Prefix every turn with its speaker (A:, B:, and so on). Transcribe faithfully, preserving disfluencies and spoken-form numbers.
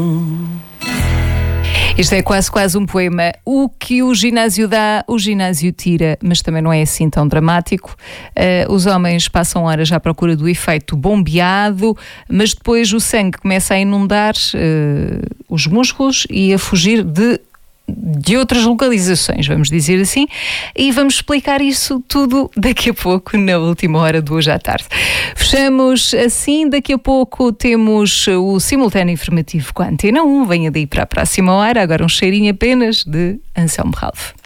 A: Isto é quase quase um poema. O que o ginásio dá, o ginásio tira, mas também não é assim tão dramático. Uh, os homens passam horas à procura do efeito bombeado, mas depois o sangue começa a inundar uh, os músculos e a fugir de de outras localizações, vamos dizer assim, e vamos explicar isso tudo daqui a pouco, na última hora de hoje à tarde. Fechamos assim, daqui a pouco temos o simultâneo informativo com a Antena um, venha daí para a próxima hora, agora um cheirinho apenas de Anselmo Ralph.